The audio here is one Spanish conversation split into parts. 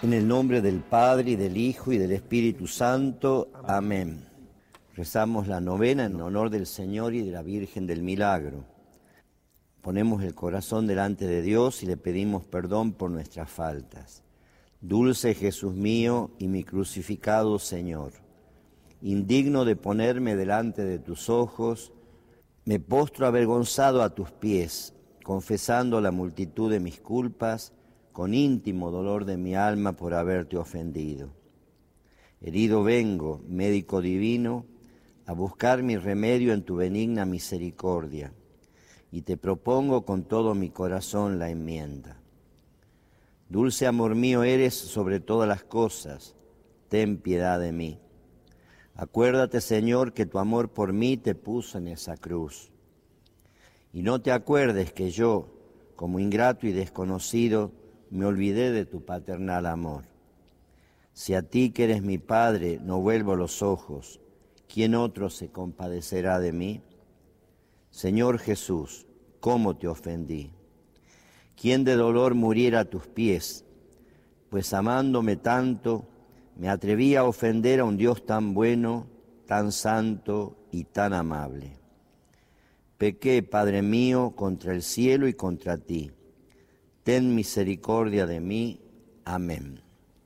En el nombre del Padre, y del Hijo, y del Espíritu Santo. Amén. Rezamos la novena en honor del Señor y de la Virgen del Milagro. Ponemos el corazón delante de Dios y le pedimos perdón por nuestras faltas. Dulce Jesús mío y mi crucificado Señor, indigno de ponerme delante de tus ojos, me postro avergonzado a tus pies, confesando la multitud de mis culpas, con íntimo dolor de mi alma por haberte ofendido. Herido vengo, médico divino, a buscar mi remedio en tu benigna misericordia, y te propongo con todo mi corazón la enmienda. Dulce amor mío eres sobre todas las cosas, ten piedad de mí. Acuérdate, Señor, que tu amor por mí te puso en esa cruz. Y no te acuerdes que yo, como ingrato y desconocido, me olvidé de tu paternal amor. Si a ti que eres mi Padre no vuelvo los ojos, ¿quién otro se compadecerá de mí? Señor Jesús, ¿cómo te ofendí? ¿Quién de dolor muriera a tus pies? Pues amándome tanto, me atreví a ofender a un Dios tan bueno, tan santo y tan amable. Pequé, Padre mío, contra el cielo y contra ti. Ten misericordia de mí. Amén.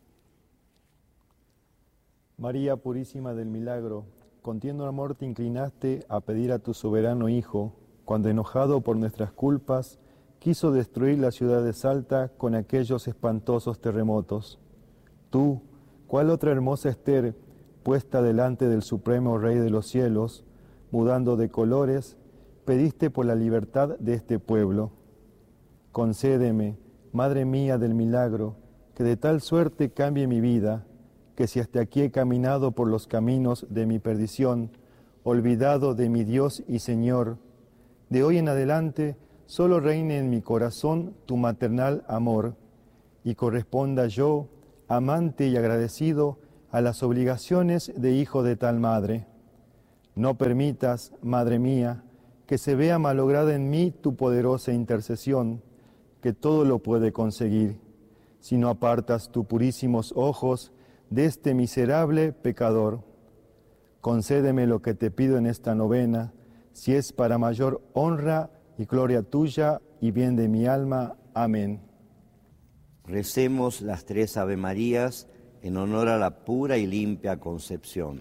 María Purísima del Milagro, con tierno amor te inclinaste a pedir a tu soberano Hijo, cuando enojado por nuestras culpas, quiso destruir la ciudad de Salta con aquellos espantosos terremotos. Tú, cual otra hermosa Ester, puesta delante del Supremo Rey de los cielos, mudando de colores, pediste por la libertad de este pueblo. Concédeme, Madre mía del milagro, que de tal suerte cambie mi vida, que si hasta aquí he caminado por los caminos de mi perdición, olvidado de mi Dios y Señor, de hoy en adelante solo reine en mi corazón tu maternal amor, y corresponda yo, amante y agradecido, a las obligaciones de hijo de tal madre. No permitas, Madre mía, que se vea malograda en mí tu poderosa intercesión, que todo lo puede conseguir, si no apartas tus purísimos ojos de este miserable pecador. Concédeme lo que te pido en esta novena, si es para mayor honra y gloria tuya y bien de mi alma. Amén. Recemos las 3 Ave Marías en honor a la pura y limpia concepción.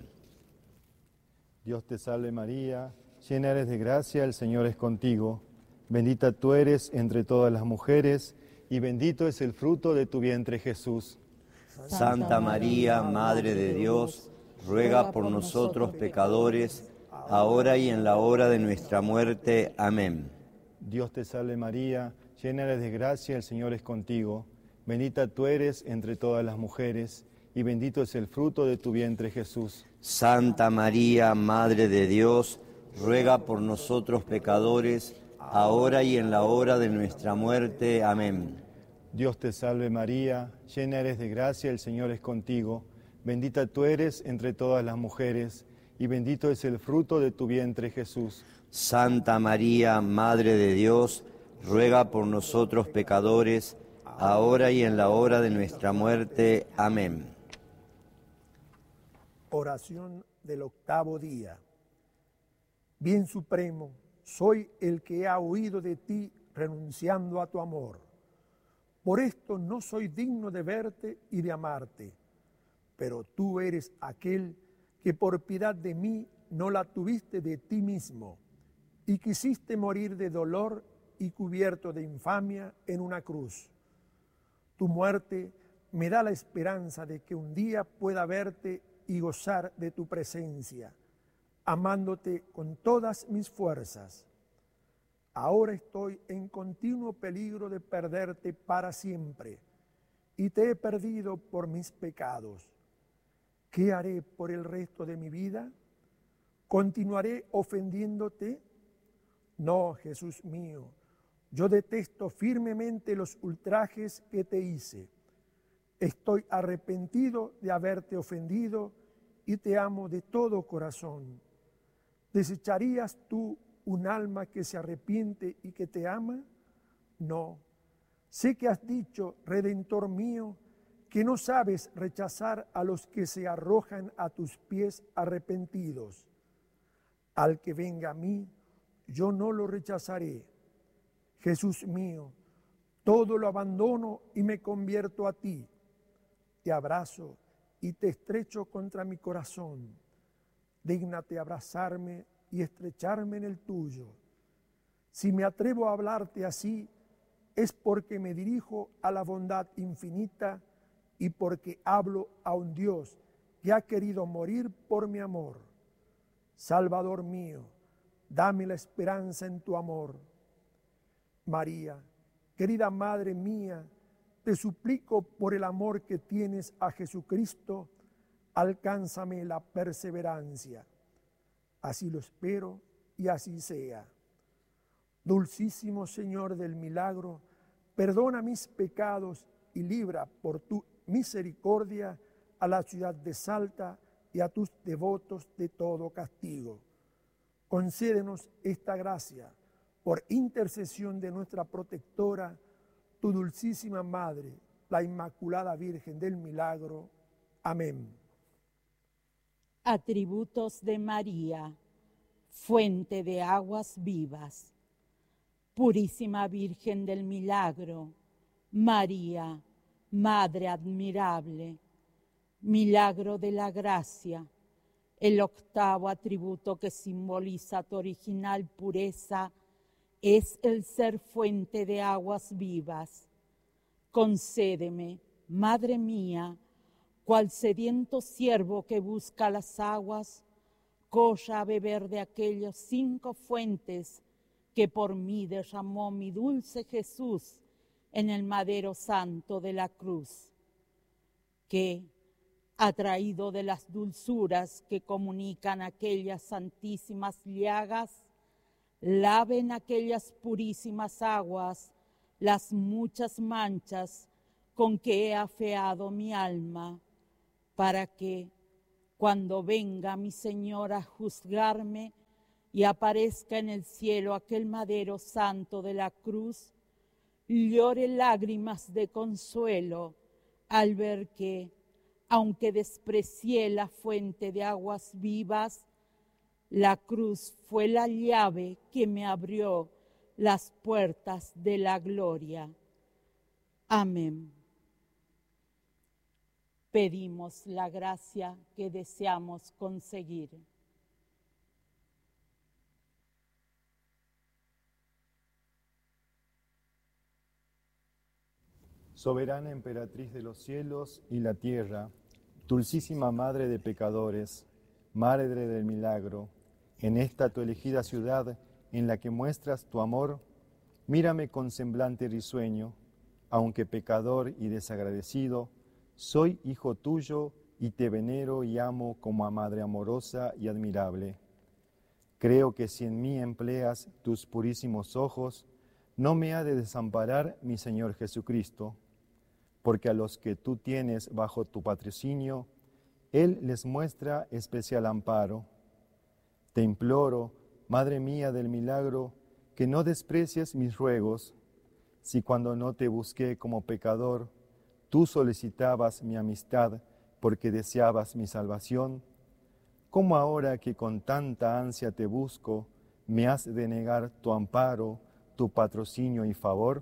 Dios te salve María, llena eres de gracia, el Señor es contigo. Bendita tú eres entre todas las mujeres, y bendito es el fruto de tu vientre Jesús. Santa María, Madre de Dios, ruega por nosotros pecadores, ahora y en la hora de nuestra muerte. Amén. Dios te salve María, llena eres de gracia, el Señor es contigo. Bendita tú eres entre todas las mujeres, y bendito es el fruto de tu vientre Jesús. Santa María, Madre de Dios, ruega por nosotros pecadores, ahora y en la hora de nuestra muerte. Amén. Dios te salve María, llena eres de gracia, el Señor es contigo. Bendita tú eres entre todas las mujeres, y bendito es el fruto de tu vientre Jesús. Santa María, Madre de Dios, ruega por nosotros pecadores, ahora y en la hora de nuestra muerte. Amén. Oración del 8º día. Bien supremo, soy el que ha huido de ti renunciando a tu amor. Por esto no soy digno de verte y de amarte, pero tú eres aquel que por piedad de mí no la tuviste de ti mismo y quisiste morir de dolor y cubierto de infamia en una cruz. Tu muerte me da la esperanza de que un día pueda verte y gozar de tu presencia, amándote con todas mis fuerzas. Ahora estoy en continuo peligro de perderte para siempre, y te he perdido por mis pecados. ¿Qué haré por el resto de mi vida? ¿Continuaré ofendiéndote? No, Jesús mío, yo detesto firmemente los ultrajes que te hice. Estoy arrepentido de haberte ofendido y te amo de todo corazón. ¿Desecharías tú un alma que se arrepiente y que te ama? No. Sé que has dicho, Redentor mío, que no sabes rechazar a los que se arrojan a tus pies arrepentidos. Al que venga a mí, yo no lo rechazaré. Jesús mío, todo lo abandono y me convierto a ti. Te abrazo y te estrecho contra mi corazón. Dígnate abrazarme y estrecharme en el tuyo. Si me atrevo a hablarte así, es porque me dirijo a la bondad infinita y porque hablo a un Dios que ha querido morir por mi amor. Salvador mío, dame la esperanza en tu amor. María, querida Madre mía, te suplico por el amor que tienes a Jesucristo, alcánzame la perseverancia. Así lo espero y así sea. Dulcísimo Señor del milagro, perdona mis pecados y libra por tu misericordia a la ciudad de Salta y a tus devotos de todo castigo. Concédenos esta gracia por intercesión de nuestra protectora, tu dulcísima Madre, la Inmaculada Virgen del Milagro. Amén. Atributos de María, fuente de aguas vivas. Purísima Virgen del Milagro, María, Madre admirable, milagro de la gracia, el octavo atributo que simboliza tu original pureza es el ser fuente de aguas vivas. Concédeme, Madre mía, cual sediento siervo que busca las aguas, corra a beber de aquellas 5 fuentes que por mí derramó mi dulce Jesús en el madero santo de la cruz, que, atraído de las dulzuras que comunican aquellas santísimas llagas, laven aquellas purísimas aguas las muchas manchas con que he afeado mi alma, para que, cuando venga mi Señor a juzgarme y aparezca en el cielo aquel madero santo de la cruz, llore lágrimas de consuelo al ver que, aunque desprecié la fuente de aguas vivas, la cruz fue la llave que me abrió las puertas de la gloria. Amén. Pedimos la gracia que deseamos conseguir. Soberana emperatriz de los cielos y la tierra, dulcísima madre de pecadores, madre del milagro, en esta tu elegida ciudad en la que muestras tu amor, mírame con semblante risueño, aunque pecador y desagradecido, soy hijo tuyo y te venero y amo como a madre amorosa y admirable. Creo que si en mí empleas tus purísimos ojos, no me ha de desamparar mi Señor Jesucristo, porque a los que tú tienes bajo tu patrocinio, Él les muestra especial amparo. Te imploro, Madre mía del milagro, que no desprecies mis ruegos. Si cuando no te busqué como pecador, tú solicitabas mi amistad porque deseabas mi salvación, ¿cómo ahora que con tanta ansia te busco, me has de negar tu amparo, tu patrocinio y favor?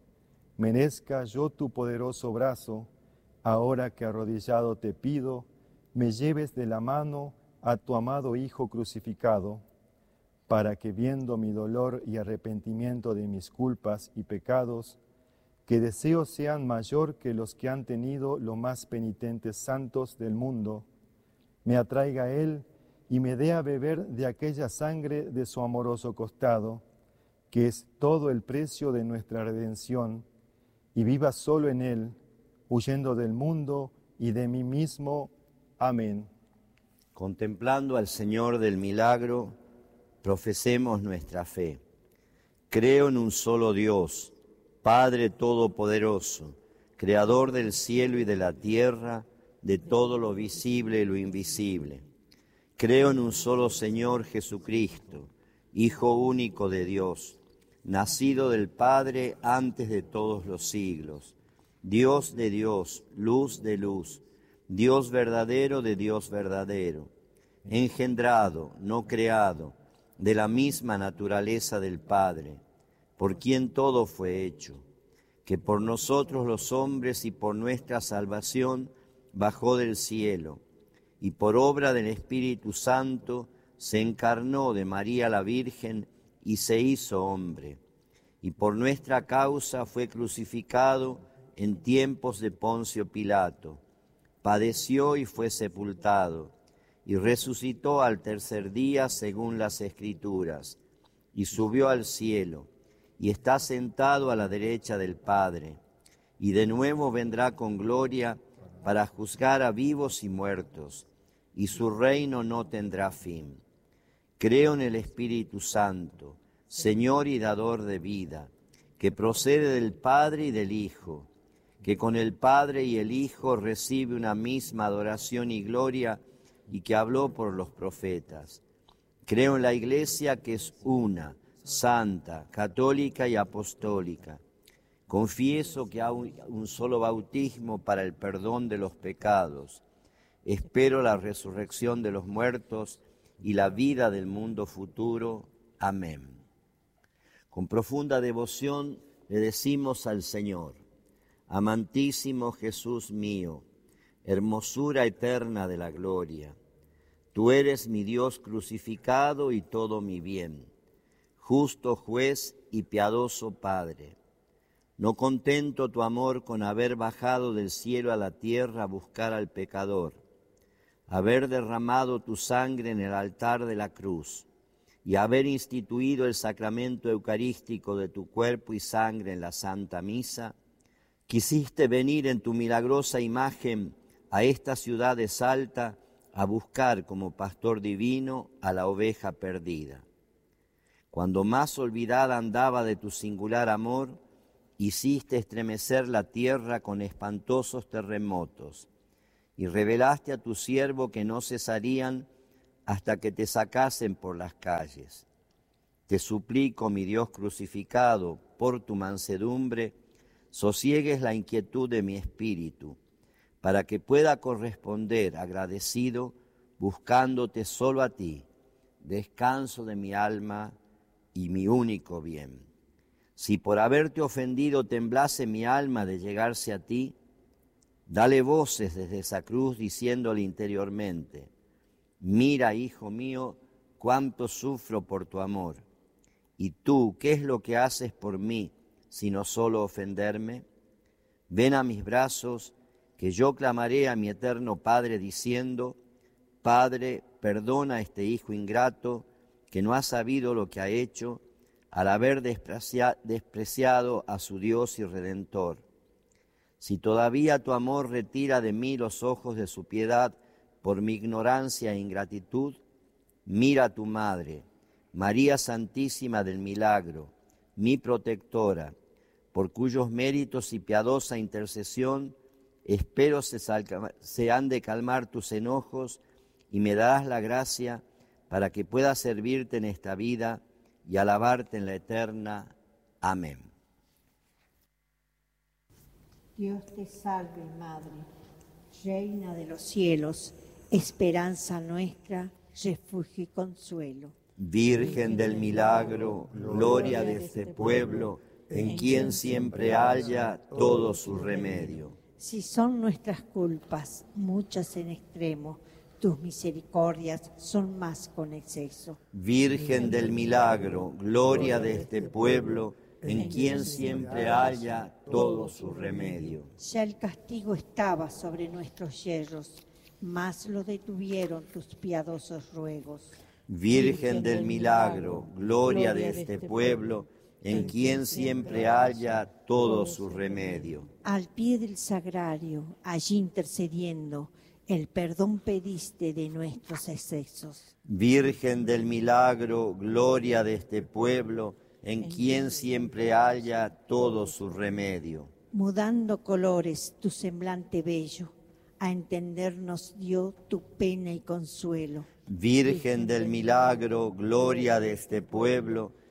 Merezca yo tu poderoso brazo, ahora que arrodillado te pido, me lleves de la mano a tu amado Hijo crucificado, para que viendo mi dolor y arrepentimiento de mis culpas y pecados, que deseos sean mayor que los que han tenido los más penitentes santos del mundo, me atraiga a Él y me dé a beber de aquella sangre de su amoroso costado, que es todo el precio de nuestra redención, y viva solo en Él, huyendo del mundo y de mí mismo. Amén. Contemplando al Señor del milagro, profesemos nuestra fe. Creo en un solo Dios, Padre Todopoderoso, Creador del cielo y de la tierra, de todo lo visible y lo invisible. Creo en un solo Señor Jesucristo, Hijo único de Dios, nacido del Padre antes de todos los siglos, Dios de Dios, luz de luz, Dios verdadero de Dios verdadero, engendrado, no creado, de la misma naturaleza del Padre, por quien todo fue hecho, que por nosotros los hombres y por nuestra salvación bajó del cielo, y por obra del Espíritu Santo se encarnó de María la Virgen y se hizo hombre, y por nuestra causa fue crucificado en tiempos de Poncio Pilato, padeció y fue sepultado, y resucitó al tercer día según las Escrituras, y subió al cielo, y está sentado a la derecha del Padre, y de nuevo vendrá con gloria para juzgar a vivos y muertos, y su reino no tendrá fin. Creo en el Espíritu Santo, Señor y dador de vida, que procede del Padre y del Hijo, que con el Padre y el Hijo recibe una misma adoración y gloria, y que habló por los profetas. Creo en la Iglesia, que es una, santa, católica y apostólica. Confieso que hay un solo bautismo para el perdón de los pecados. Espero la resurrección de los muertos y la vida del mundo futuro. Amén. Con profunda devoción le decimos al Señor: amantísimo Jesús mío, hermosura eterna de la gloria, tú eres mi Dios crucificado y todo mi bien, justo juez y piadoso Padre. No contento tu amor con haber bajado del cielo a la tierra a buscar al pecador, haber derramado tu sangre en el altar de la cruz y haber instituido el sacramento eucarístico de tu cuerpo y sangre en la Santa Misa, quisiste venir en tu milagrosa imagen a esta ciudad de Salta a buscar como pastor divino a la oveja perdida. Cuando más olvidada andaba de tu singular amor, hiciste estremecer la tierra con espantosos terremotos y revelaste a tu siervo que no cesarían hasta que te sacasen por las calles. Te suplico, mi Dios crucificado, por tu mansedumbre, sosiegues la inquietud de mi espíritu, para que pueda corresponder agradecido, buscándote solo a ti, descanso de mi alma y mi único bien. Si por haberte ofendido temblase mi alma de llegarse a ti, dale voces desde esa cruz diciéndole interiormente: mira, hijo mío, cuánto sufro por tu amor. Y tú, ¿qué es lo que haces por mí, sino solo ofenderme? Ven a mis brazos, que yo clamaré a mi eterno Padre diciendo: Padre, perdona a este hijo ingrato que no ha sabido lo que ha hecho al haber despreciado a su Dios y Redentor. Si todavía tu amor retira de mí los ojos de su piedad por mi ignorancia e ingratitud, mira a tu Madre, María Santísima del Milagro, mi protectora, por cuyos méritos y piadosa intercesión espero se han de calmar tus enojos y me darás la gracia para que pueda servirte en esta vida y alabarte en la eterna. Amén. Dios te salve, Madre, Reina de los cielos, esperanza nuestra, refugio y consuelo. Virgen del milagro, gloria de este pueblo, en quien siempre haya todo su remedio. Si son nuestras culpas, muchas en extremo, tus misericordias son más con exceso. Virgen del milagro, gloria de este pueblo, en quien siempre haya todo su remedio. Ya el castigo estaba sobre nuestros yerros, mas lo detuvieron tus piadosos ruegos. Virgen del milagro, gloria de este pueblo, en quien siempre haya todo su remedio. Al pie del sagrario, allí intercediendo, el perdón pediste de nuestros excesos. Virgen del milagro, gloria de este pueblo, en quien siempre haya todo su remedio. Mudando colores tu semblante bello, a entendernos dio tu pena y consuelo. Virgen del milagro, gloria de este pueblo,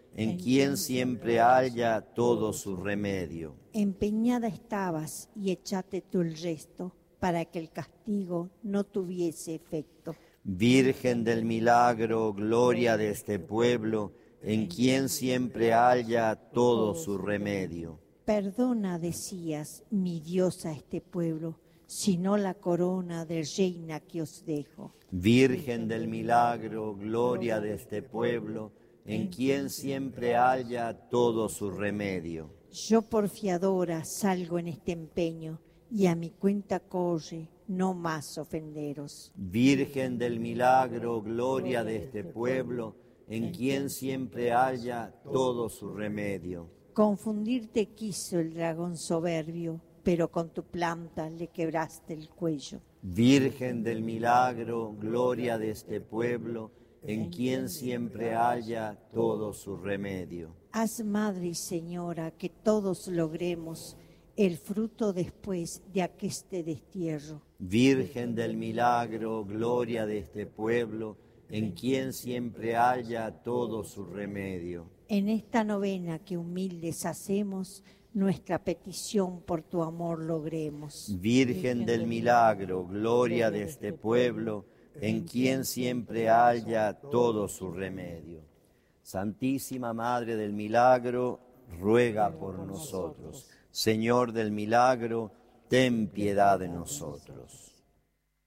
en quien siempre haya todo su remedio. Empeñada estabas y échate tú el resto, para que el castigo no tuviese efecto. Virgen del milagro, gloria de este pueblo, en quien siempre haya todo su remedio. Perdona, decías, mi diosa, este pueblo, si no la corona de reina que os dejo. Virgen del milagro, gloria de este pueblo, en quien siempre haya todo su remedio. Yo por fiadora salgo en este empeño, y a mi cuenta corre, no más ofenderos. Virgen del milagro, gloria de este pueblo, en quien siempre haya todo su remedio. Confundirte quiso el dragón soberbio, pero con tu planta le quebraste el cuello. Virgen del milagro, gloria de este pueblo, en quien siempre haya todo su remedio. Haz, Madre y Señora, que todos logremos el fruto después de aqueste destierro. Virgen del milagro, gloria de este pueblo, en quien siempre haya todo su remedio. En esta novena que humildes hacemos, nuestra petición por tu amor logremos. Virgen del milagro, gloria de este pueblo, en quien siempre haya todo su remedio. Santísima Madre del Milagro, ruega por nosotros. Señor del milagro, ten piedad de nosotros.